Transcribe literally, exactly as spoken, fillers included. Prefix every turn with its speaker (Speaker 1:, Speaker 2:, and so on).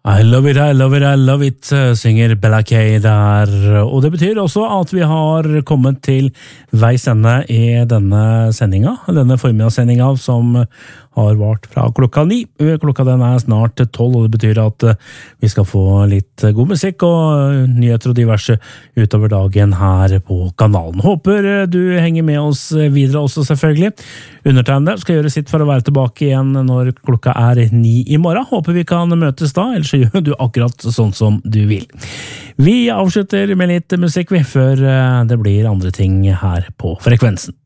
Speaker 1: I love it, I love it, I love it, synger Bella Kay der, og det betyr også at vi har kommet til veis ende i denne sendinga, denne formidagssendinga som har vart fra klokka ni. Klokka den er snart tolv, og det betyr at vi skal få litt god musikk og nyheter og diverse utover dagen her på kanalen. Håper du henger med oss videre også selvfølgelig. Undertegnede skal gjøre sitt for å være tilbake igjen når klokka er ni i morgen. Håper vi kan møtes da, ellers så gjør du akkurat sånn som du vil. Vi avslutter med litt musikk vi, før det blir andre ting her på frekvensen.